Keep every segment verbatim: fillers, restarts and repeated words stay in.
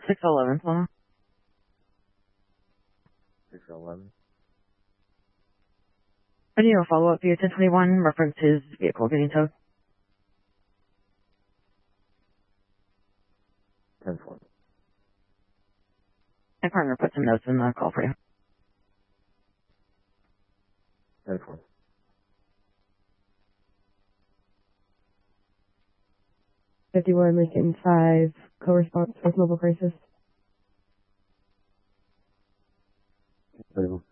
six eleven, Plano. six eleven. Video follow-up via ten twenty-one, reference his vehicle getting towed. ten twenty. My partner put some notes in the call for you. ten twenty. fifty-one Lincoln five, co-response with mobile crisis. thirty-one.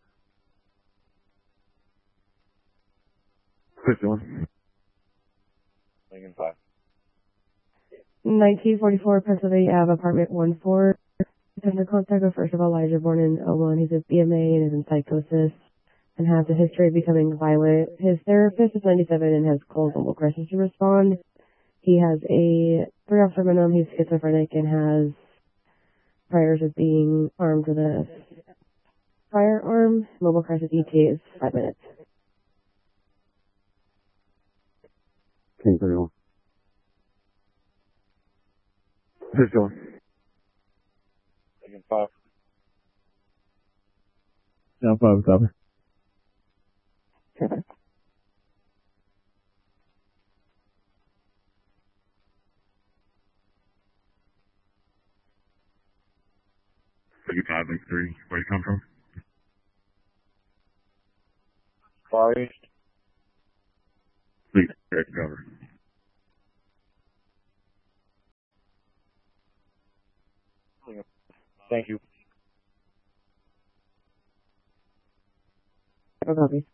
fifty-one. Lincoln five. nineteen forty-four Pennsylvania Ave, apartment one four. Attempted contact with first of Elijah, born in oh one. He's a B M A and is in psychosis and has a history of becoming violent. His therapist is ninety-seven and has called mobile crisis to respond. He has a three officer minimum. He's schizophrenic and has priors of being armed with a firearm. Mobile crisis E T is five minutes. King thirty-one. fifty-one. Lincoln five. Down five, copy. Perfect. fifty-five, Link three. Where you come from? Far East. Link three, cover. Thank you. No copy.